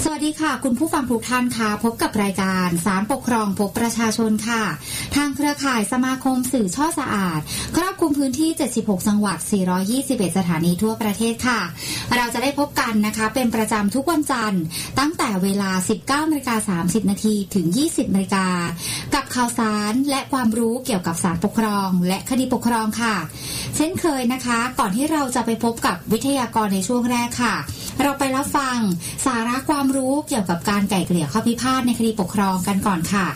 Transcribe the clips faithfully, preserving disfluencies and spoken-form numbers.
สวัสดีค่ะคุณผู้ฟังทุกท่านค่ะพบกับรายการศาลปกครองพบประชาชนค่ะทางเครือข่ายสมาคมสื่อช่อสะอาดครอบคลุมพื้นที่เจ็ดสิบหกจังหวัดสี่ร้อยยี่สิบเอ็ดสถานีทั่วประเทศค่ะเราจะได้พบกันนะคะเป็นประจำทุกวันจันทร์ตั้งแต่เวลา สิบเก้านาฬิกาสามสิบนาที ถึง ยี่สิบนาฬิกากับข่าวสารและความรู้เกี่ยวกับศาลปกครองและคดีปกครองค่ะเช่นเคยนะคะก่อนที่เราจะไปพบกับวิทยากรในช่วงแรกค่ะเราไปรับฟังสาระความรู้เกี่ยวกับการไกล่เกลี่ยข้อพิพาทในคดีปกครองกันก่อนค่ะ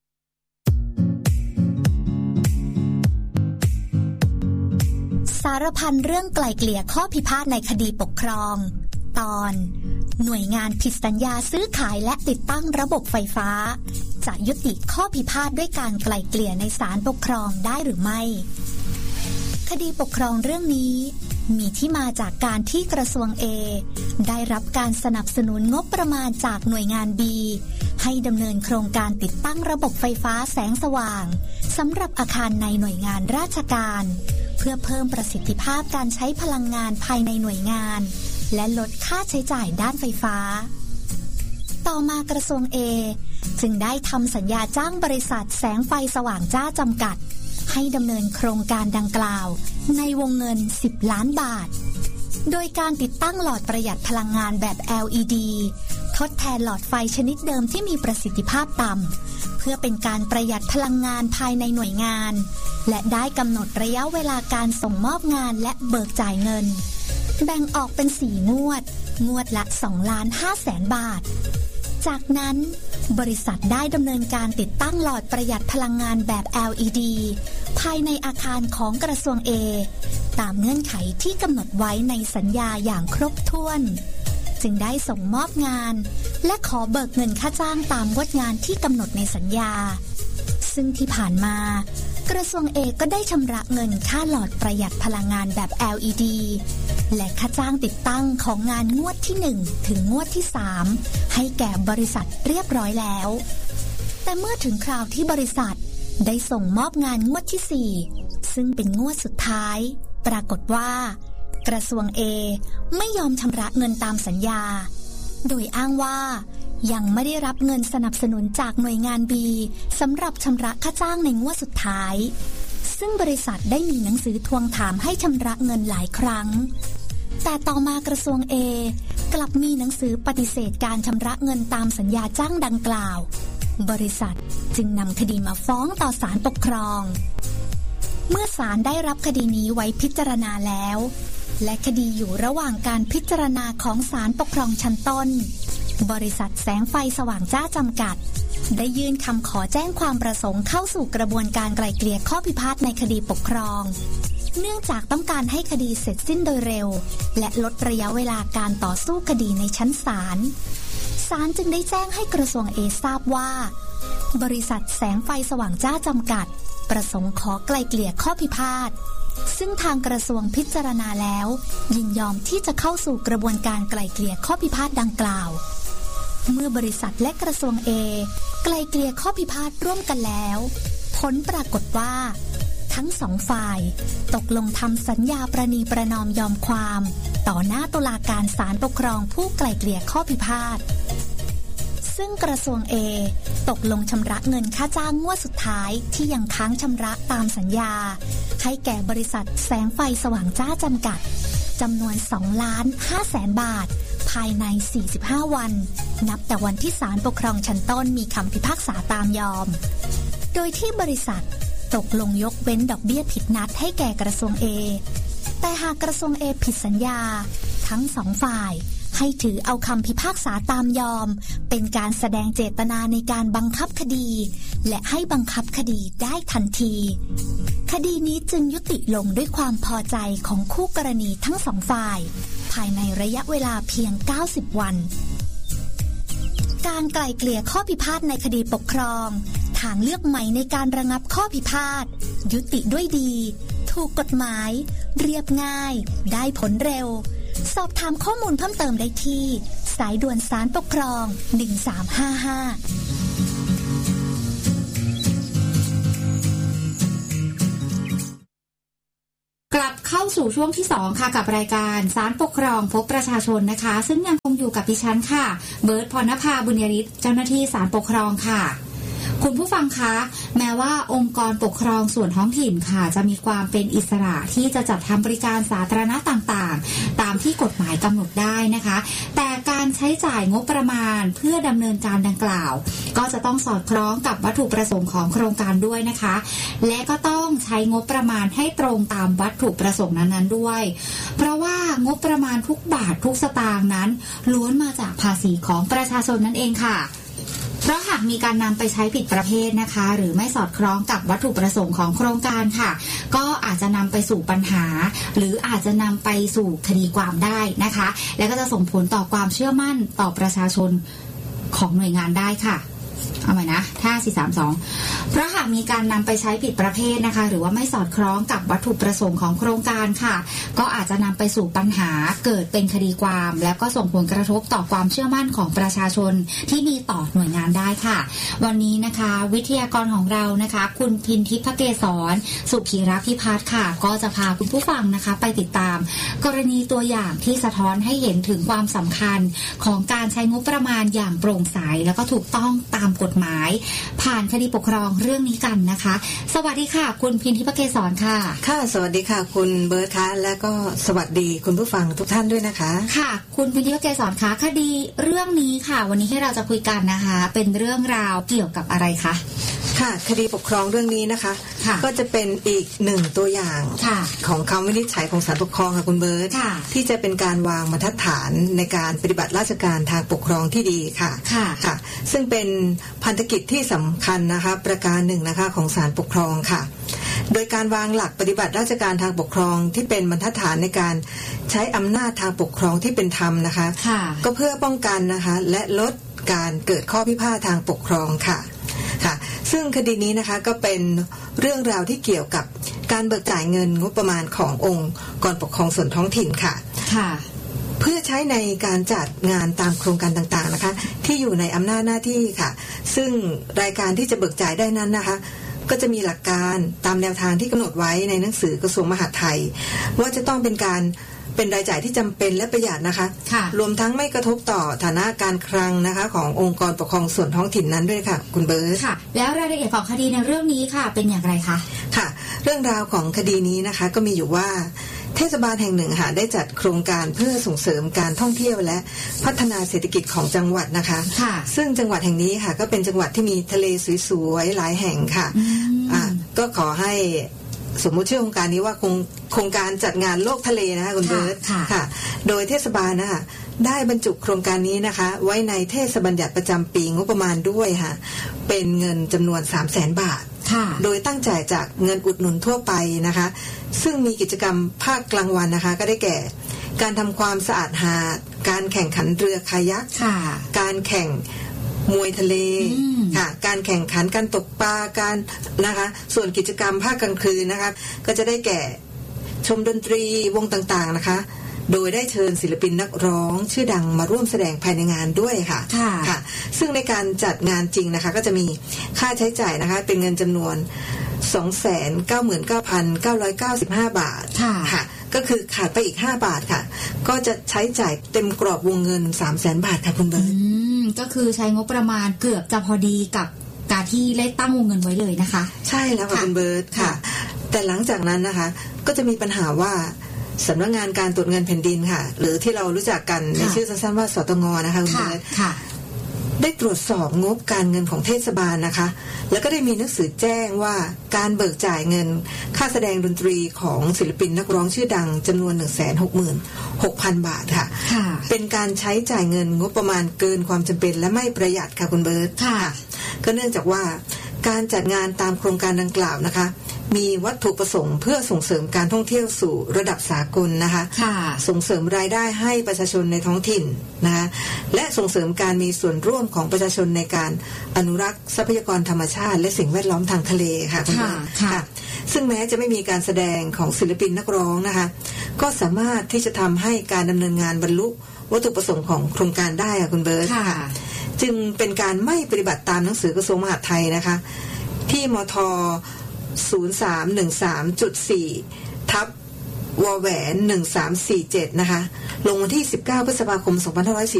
สารพันเรื่องไกล่เกลี่ยข้อพิพาทในคดีปกครองตอนหน่วยงานผิดสัญญาซื้อขายและติดตั้งระบบไฟฟ้าจะยุติข้อพิพาทด้วยการไกล่เกลี่ยในศาลปกครองได้หรือไม่คดีปกครองเรื่องนี้มีที่มาจากการที่กระทรวง A ได้รับการสนับสนุนงบประมาณจากหน่วยงาน B ให้ดำเนินโครงการติดตั้งระบบไฟฟ้าแสงสว่างสำหรับอาคารในหน่วยงานราชการเพื่อเพิ่มประสิทธิภาพการใช้พลังงานภายในหน่วยงานและลดค่าใช้จ่ายด้านไฟฟ้าต่อมากระทรวง A จึงได้ทำสัญญาจ้างบริษัทแสงไฟสว่างจ้าจำกัดให้ดำเนินโครงการดังกล่าวในวงเงินสิบล้านบาทโดยการติดตั้งหลอดประหยัดพลังงานแบบ แอล อี ดี ทดแทนหลอดไฟชนิดเดิมที่มีประสิทธิภาพต่ำเพื่อเป็นการประหยัดพลังงานภายในหน่วยงานและได้กำหนดระยะเวลาการส่งมอบงานและเบิกจ่ายเงินแบ่งออกเป็นสี่งวดงวดละสองล้านห้าแสนบาทจากนั้นบริษัทได้ดำเนินการติดตั้งหลอดประหยัดพลังงานแบบ แอล อี ดี ภายในอาคารของกระทรวง A ตามเงื่อนไขที่กำหนดไว้ในสัญญาอย่างครบถ้วนจึงได้ส่งมอบงานและขอเบิกเงินค่าจ้างตามงวดงานที่กำหนดในสัญญาซึ่งที่ผ่านมากระทรวง A ก็ได้ชำระเงินค่าหลอดประหยัดพลังงานแบบ แอล อี ดี และค่าจ้างติดตั้งของงานงวดที่หนึ่งถึงงวดที่สามให้แก่บริษัทเรียบร้อยแล้วแต่เมื่อถึงคราวที่บริษัทได้ส่งมอบงานงวดที่สี่ซึ่งเป็นงวดสุดท้ายปรากฏว่ากระทรวง A ไม่ยอมชำระเงินตามสัญญาโดยอ้างว่ายังไม่ได้รับเงินสนับสนุนจากหน่วยงาน B สำหรับชำระค่าจ้างในงวดสุดท้ายซึ่งบริษัทได้มีหนังสือทวงถามให้ชำระเงินหลายครั้งแต่ต่อมากระทรวง A กลับมีหนังสือปฏิเสธการชำระเงินตามสัญญาจ้างดังกล่าวบริษัทจึงนำคดีมาฟ้องต่อศาลปกครองเมื่อศาลได้รับคดีนี้ไว้พิจารณาแล้วและคดีอยู่ระหว่างการพิจารณาของศาลปกครองชั้นต้นบริษัทแสงไฟสว่างจ้าจำกัดได้ยื่นคำขอแจ้งความประสงค์เข้าสู่กระบวนการไกล่เกลี่ยข้อพิพาทในคดีปกครองเนื่องจากต้องการให้คดีเสร็จสิ้นโดยเร็วและลดระยะเวลาการต่อสู้คดีในชั้นศาลศาลจึงได้แจ้งให้กระทรวง A ทราบว่าบริษัทแสงไฟสว่างจ้าจำกัดประสงค์ขอไกล่เกลี่ยข้อพิพาทซึ่งทางกระทรวงพิจารณาแล้วยินยอมที่จะเข้าสู่กระบวนการไกล่เกลี่ยข้อพิพาทดังกล่าวเมื่อบริษัทและกระทรวง A ไกล่เกลี่ยข้อพิพาทร่วมกันแล้วผลปรากฏว่าทั้งสองฝ่ายตกลงทำสัญญาประนีประนอมยอมความต่อหน้าตุลาการศาลปกครองผู้ไกล่เกลี่ยข้อพิพาทซึ่งกระทรวง A ตกลงชำระเงินค่าจ้างงวดสุดท้ายที่ยังค้างชำระตามสัญญาให้แก่บริษัทแสงไฟสว่างจ้าจำกัดจำนวนสองล้านห้าแสนบาทภายในสี่สิบห้าวันนับแต่วันที่ศาลปกครองชั้นต้นมีคำพิพากษาตามยอมโดยที่บริษัทตกลงยกเว้นดอกเบี้ยผิดนัดให้แก่กระทรวง A แต่หากกระทรวง A ผิดสัญญาทั้งสองฝ่ายให้ถือเอาคำพิพากษาตามยอมเป็นการแสดงเจตนาในการบังคับคดีและให้บังคับคดีได้ทันทีคดีนี้จึงยุติลงด้วยความพอใจของคู่กรณีทั้งสองฝ่ายภายในระยะเวลาเพียงเก้าสิบวันการไกล่เกลี่ยข้อพิพาทในคดีปกครองทางเลือกใหม่ในการระงับข้อพิพาทยุติด้วยดีถูกกฎหมายเรียบง่ายได้ผลเร็วสอบถามข้อมูลเพิ่มเติมได้ที่สายด่วนศาลปกครองหนึ่งสามห้าห้ากลับเข้าสู่ช่วงที่สองค่ะกับรายการศาลปกครองพบประชาชนนะคะซึ่งยังคงอยู่กับดิฉันค่ะเบิร์ตพรณภาบุญยริศเจ้าหน้าที่ศาลปกครองค่ะคุณผู้ฟังคะแม้ว่าองค์กรปกครองส่วนท้องถิ่นค่ะจะมีความเป็นอิสระที่จะจัดทำบริการสาธารณะต่างๆตามที่กฎหมายกำหนดได้นะคะแต่การใช้จ่ายงบประมาณเพื่อดำเนินการดังกล่าวก็จะต้องสอดคล้องกับวัตถุประสงค์ของโครงการด้วยนะคะและก็ต้องใช้งบประมาณให้ตรงตามวัตถุประสงค์นั้นๆด้วยเพราะว่างบประมาณทุกบาททุกสตางค์นั้นล้วนมาจากภาษีของประชาชนนั่นเองค่ะเพราะหากมีการนำไปใช้ผิดประเภทนะคะหรือไม่สอดคล้องกับวัตถุประสงค์ของโครงการค่ะก็อาจจะนำไปสู่ปัญหาหรืออาจจะนำไปสู่คดีความได้นะคะและก็จะส่งผลต่อความเชื่อมั่นต่อประชาชนของหน่วยงานได้ค่ะเอาใหม่นะห้า สี่ สาม สองเพราะหากมีการนำไปใช้ผิดประเภทนะคะหรือว่าไม่สอดคล้องกับวัตถุประสงค์ของโครงการค่ะก็อาจจะนำไปสู่ปัญหาเกิดเป็นคดีความแล้วก็ส่งผลกระทบต่อความเชื่อมั่นของประชาชนที่มีต่อหน่วยงานได้ค่ะวันนี้นะคะวิทยากรของเรานะคะคุณพินทิพย์ เกษรสุขีรพิพัฒน์ค่ะก็จะพาคุณผู้ฟังนะคะไปติดตามกรณีตัวอย่างที่สะท้อนให้เห็นถึงความสำคัญของการใช้งบประมาณอย่างโปร่งใสแล้วก็ถูกต้องตามกฎหมายผ่านคดีปกครองเรื่องนี้กันนะคะสวัสดีค่ะคุณพินทิพย์ เกษรค่ะค่ะสวัสดีค่ะคุณเบิร์ตค่ะและก็สวัสดีคุณผู้ฟังทุกท่านด้วยนะคะค่ะคุณพินทิพย์ เกษรคะคดีเรื่องนี้ค่ะวันนี้ที่เราจะคุยกันนะคะเป็นเรื่องราวเกี่ยวกับอะไรคะค่ะคดีปกครองเรื่องนี้นะคะก็จะเป็นอีกหนึ่งตัวอย่างของคำวินิจฉัยของศาลปกครองค่ะคุณเบิร์ตที่จะเป็นการวางบรรทัดฐานในการปฏิบัติราชการทางปกครองที่ดีค่ะค่ะซึ่งเป็นพันธกิจที่สำคัญนะคะประการหนึ่งนะคะของศาลปกครองค่ะโดยการวางหลักปฏิบัติราชการทางปกครองที่เป็นบรรทัดฐานในการใช้อำนาจทางปกครองที่เป็นธรรมนะคะก็เพื่อป้องกันนะคะและลดการเกิดข้อพิพาททางปกครองค่ะค่ะซึ่งคดีนี้นะคะก็เป็นเรื่องราวที่เกี่ยวกับการเบิกจ่ายเงินงบประมาณขององค์กรปกครองส่วนท้องถิ่นค่ะค่ะเพื่อใช้ในการจัดงานตามโครงการต่างๆนะคะที่อยู่ในอำนาจหน้าที่ค่ะซึ่งรายการที่จะเบิกจ่ายได้นั้นนะคะก็จะมีหลักการตามแนวทางที่กำหนดไว้ในหนังสือกระทรวงมหาดไทยว่าจะต้องเป็นการเป็นรายจ่ายที่จำเป็นและประหยัดนะคะรวมทั้งไม่กระทบต่อฐานะการคลังนะคะขององค์กรปกครองส่วนท้องถิ่นนั้นด้วยค่ะคุณเบิร์ตค่ะแล้วรายละเอียดของคดีในเรื่องนี้ค่ะเป็นอย่างไรคะค่ะเรื่องราวของคดีนี้นะคะก็มีอยู่ว่าเทศบาลแห่งหนึ่งค่ะได้จัดโครงการเพื่อส่งเสริมการท่องเที่ยวและพัฒนาเศรษฐกิจของจังหวัดนะคะซึ่งจังหวัดแห่งนี้ค่ะก็เป็นจังหวัดที่มีทะเลสวยๆหลายแห่งค่ะอ่าก็ขอให้สมมุติชื่อโครงการนี้ว่าโครงการจัดงานโลกทะเลนะคะคุณเบิร์ตค่ะโดยเทศบาลนะคะได้บรรจุโครงการนี้นะคะไว้ในเทศบัญญัติประจำปีงบประมาณด้วยค่ะเป็นเงินจำนวน สามแสน บาทโดยตั้งจ่ายจากเงินอุดหนุนทั่วไปนะคะซึ่งมีกิจกรรมภาคกลางวันนะคะก็ได้แก่การทำความสะอาดหาดการแข่งขันเรือคายักการแข่งมวยทะเลค่ะการแข่งขันการตกปลาการนะคะส่วนกิจกรรมภาคกลางคืนนะคะก็จะได้แก่ชมดนตรีวงต่างๆนะคะโดยได้เชิญศิลปินนักร้องชื่อดังมาร่วมแสดงภายในงานด้วยค่ะค่ะซึ่งในการจัดงานจริงนะคะก็จะมีค่าใช้จ่ายนะคะเป็นเงินจำนวน สองแสนเก้าหมื่นเก้าพันเก้าร้อยเก้าสิบห้า บาทค่ะก็คือขาดไปอีกห้าบาทค่ะก็จะใช้จ่ายเต็มกรอบวงเงิน สามแสน บาทค่ะคุณเบิร์ตก็คือใช้งบประมาณเกือบจะพอดีกับการที่ได้ตั้งวงเงินไว้เลยนะคะใช่แล้วค่ะคุณเบิร์ตค่ะแต่หลังจากนั้นนะคะก็จะมีปัญหาว่าสำนักงานการตรวจเงินแผ่นดินค่ะหรือที่เรารู้จักกันในชื่อสั้นๆว่าสตง.นะคะคุณเบิร์ตได้ตรวจสอบงบการเงินของเทศบาลนะคะแล้วก็ได้มีหนังสือแจ้งว่าการเบิกจ่ายเงินค่าแสดงดนตรีของศิลปินนักร้องชื่อดังจำนวน หนึ่งแสนหกหมื่นหกพัน บาทค่ะเป็นการใช้จ่ายเงินงบประมาณเกินความจำเป็นและไม่ประหยัดค่ะคุณเบิร์ตก็เนื่องจากว่าการจัดงานตามโครงการดังกล่าวนะคะมีวัตถุประสงค์เพื่อส่งเสริมการท่องเที่ยวสู่ระดับสากลนะคะส่งเสริมรายได้ให้ประชาชนในท้องถิ่นนะคะและส่งเสริมการมีส่วนร่วมของประชาชนในการอนุรักษ์ทรัพยากรธรรมชาติและสิ่งแวดล้อมทางทะเลค่ะคุณผู้ชมค่ะซึ่งแม้จะไม่มีการแสดงของศิลปินนักร้องนะคะก็สามารถที่จะทำให้การดำเนินงานบรรลุวัตถุประสงค์ของโครงการได้ค่ะคุณเบิร์ตค่ะจึงเป็นการไม่ปฏิบัติตามหนังสือกระทรวงมหาดไทยนะคะที่มทศูนย์สามหนึ่งสามจุดสี่ ทับวแหวนหนึ่งสามสี่เจ็ดนะคะลงวันที่สิบเก้าพฤษภาคมสองพันห้าร้อยสี่